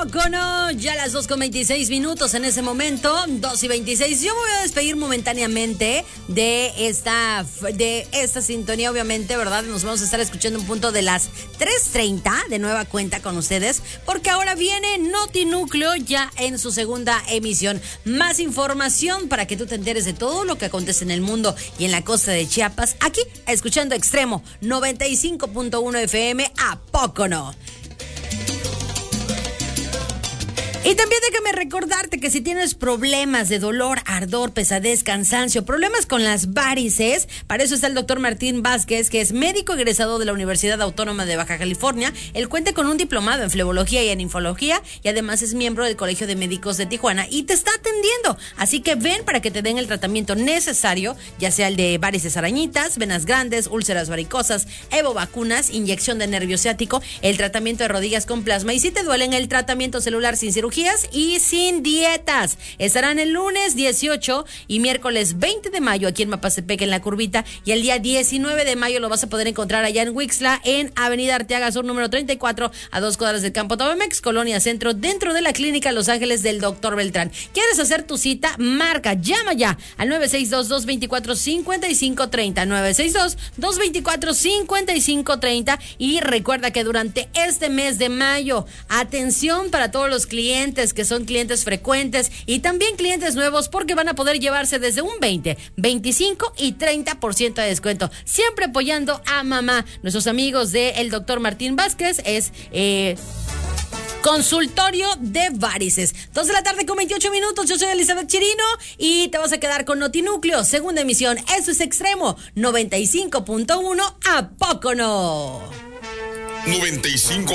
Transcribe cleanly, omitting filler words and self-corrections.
poco no? Ya las 2:26 en ese momento, 2:26. Yo me voy a despedir momentáneamente de esta sintonía, obviamente, ¿verdad? Nos vamos a estar escuchando un punto de las 3:30 de nueva cuenta con ustedes, porque ahora viene Notinúcleo ya en su segunda emisión. Más información para que tú te enteres de todo lo que acontece en el mundo y en la costa de Chiapas, aquí, escuchando Extremo 95.1 FM, ¿a poco no? Y también déjame recordarte que si tienes problemas de dolor, ardor, pesadez, cansancio, problemas con las varices, para eso está el doctor Martín Vázquez, que es médico egresado de la Universidad Autónoma de Baja California. Él cuenta con un diplomado en flebología y en infología y además es miembro del Colegio de Médicos de Tijuana y te está atendiendo. Así que ven para que te den el tratamiento necesario, ya sea el de varices arañitas, venas grandes, úlceras varicosas, vacunas, inyección de nervio ciático, el tratamiento de rodillas con plasma y si te duelen, el tratamiento celular sin cirugía y sin dietas. Estarán el lunes 18 y miércoles 20 de mayo aquí en Mapastepec, en La Curvita, y el día 19 de mayo lo vas a poder encontrar allá en Wixla, en Avenida Arteaga Sur número 34, a 2 cuadras del Campo Tobamex, Colonia Centro, dentro de la Clínica Los Ángeles del Dr. Beltrán. ¿Quieres hacer tu cita? Marca, llama ya al 962-224-5530, 962-224-5530, y recuerda que durante este mes de mayo, atención para todos los clientes que son clientes frecuentes y también clientes nuevos, porque van a poder llevarse desde un 20, 25 y 30% de descuento, siempre apoyando a mamá. Nuestros amigos de el doctor Martín Vázquez es consultorio de varices. 2 de la tarde con 28 minutos. Yo soy Elizabeth Chirino y te vas a quedar con Notinúcleo, segunda emisión. Eso es Extremo 95.1, ¿a poco no? 95